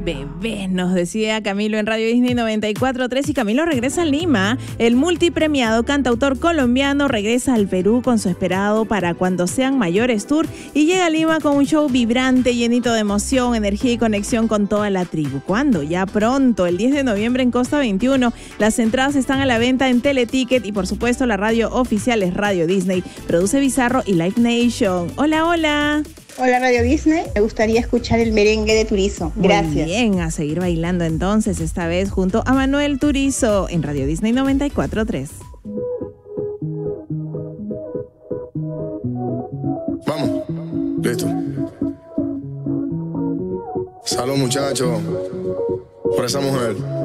Bebé, nos decía Camilo en Radio Disney 94.3, y Camilo regresa a Lima. El multipremiado cantautor colombiano regresa al Perú con su esperado Para Cuando Sean Mayores Tour y llega a Lima con un show vibrante, llenito de emoción, energía y conexión con toda la tribu. ¿Cuándo? Ya pronto, el 10 de noviembre en Costa 21. Las entradas están a la venta en Teleticket y por supuesto la radio oficial es Radio Disney. Produce Bizarro y Live Nation. Hola, hola. Hola Radio Disney, me gustaría escuchar el merengue de Turizo. Gracias. Muy bien, a seguir bailando entonces, esta vez junto a Manuel Turizo en Radio Disney 94.3. Vamos, listo. Salud muchachos, por esa mujer.